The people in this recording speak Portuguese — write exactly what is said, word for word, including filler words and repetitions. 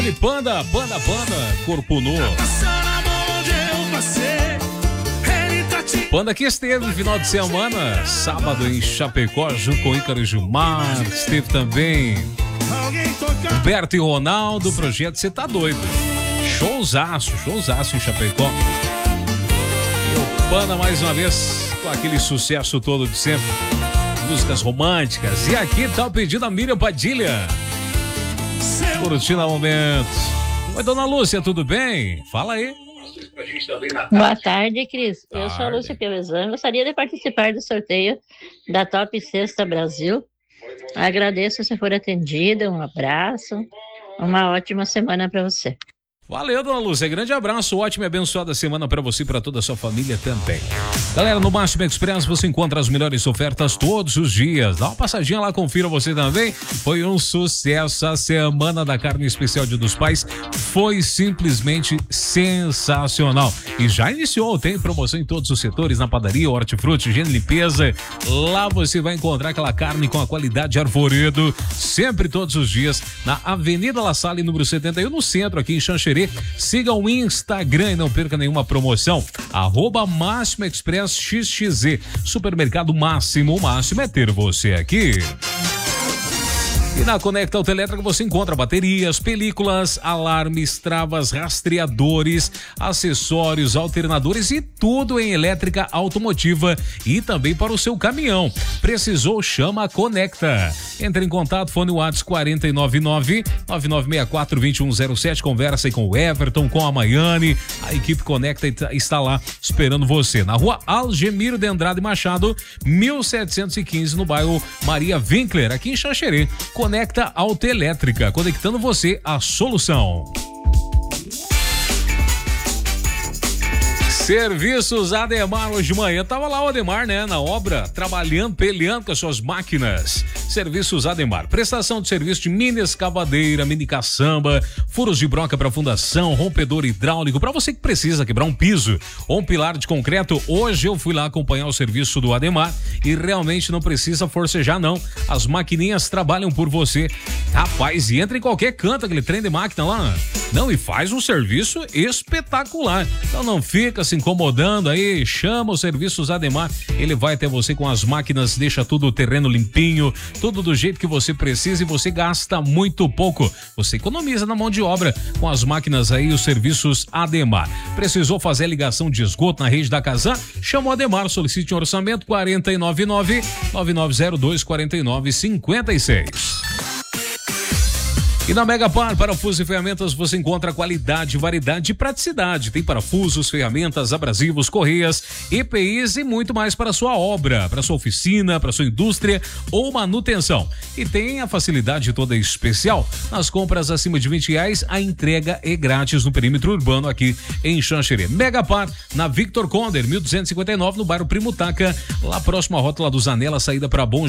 Panda, panda, panda, corpo nu. Panda que esteve no final de semana, sábado em Chapecó, junto com Ícaro e Gilmar. Esteve também Humberto e Ronaldo, projeto Cê Tá Doido. Showzaço, showzaço em Chapecó. E o Panda mais uma vez com aquele sucesso todo de sempre. Músicas românticas. E aqui tá o pedido da Miriam Padilha. Curtindo o momento. Oi, dona Lúcia, tudo bem? Fala aí. Boa tarde, Cris. Tarde. Eu sou a Lúcia Pelesan. Gostaria de participar do sorteio da Top Sexta Brasil. Agradeço se for atendida. Um abraço. Uma ótima semana para você. Valeu, dona Lúcia. Grande abraço, ótima e abençoada semana para você e para toda a sua família também. Galera, no Máximo Express você encontra as melhores ofertas todos os dias. Dá uma passadinha lá, confira você também. Foi um sucesso a Semana da Carne Especial Dia dos Pais. Foi simplesmente sensacional. E já iniciou, tem promoção em todos os setores, na padaria, hortifruti, higiene e limpeza. Lá você vai encontrar aquela carne com a qualidade Arvoredo, sempre todos os dias, na Avenida La Salle, número setenta e um, no centro, aqui em Xanxerê. Siga o Instagram e não perca nenhuma promoção. Arroba Máximo Express X X Z. Supermercado Máximo. O máximo é ter você aqui. E na Conecta Autoelétrica você encontra baterias, películas, alarmes, travas, rastreadores, acessórios, alternadores e tudo em elétrica automotiva e também para o seu caminhão. Precisou? Chama a Conecta. Entre em contato, fone WhatsApp quatro nove nove, nove nove seis quatro, dois um zero sete. Conversa aí com o Everton, com a Maiane. A equipe Conecta está lá esperando você. Na rua Algemiro de Andrade Machado, mil setecentos e quinze, no bairro Maria Winkler, aqui em Xanxerê. Conecta Autoelétrica, conectando você à solução. Serviços Ademar, hoje de manhã tava lá o Ademar, né, na obra, trabalhando, peleando com as suas máquinas. Serviços Ademar, prestação de serviço de mini escavadeira, mini caçamba, furos de broca para fundação, rompedor hidráulico, para você que precisa quebrar um piso ou um pilar de concreto. Hoje eu fui lá acompanhar o serviço do Ademar e realmente não precisa forcejar não, as maquininhas trabalham por você. Rapaz, e entra em qualquer canto aquele trem de máquina lá, não, e faz um serviço espetacular. Então não fica se incomodando aí, chama o Serviços Ademar, ele vai até você com as máquinas, deixa tudo o terreno limpinho, tudo do jeito que você precisa e você gasta muito pouco. Você economiza na mão de obra com as máquinas aí, os Serviços Ademar. Precisou fazer a ligação de esgoto na rede da Casan? Chama o Ademar, solicite um orçamento quatro nove nove, nove nove zero dois, quatro nove cinco seis. E na Megapar, parafusos e ferramentas, você encontra qualidade, variedade e praticidade. Tem parafusos, ferramentas, abrasivos, correias, E P Is e muito mais para sua obra, para sua oficina, para sua indústria ou manutenção. E tem a facilidade toda especial. Nas compras acima de vinte reais, a entrega é grátis no perímetro urbano aqui em Xanxerê. Megapar, na Victor Conder, mil duzentos e cinquenta e nove, no bairro Primutaca, lá próximo à rótula do Zanella, saída para Bom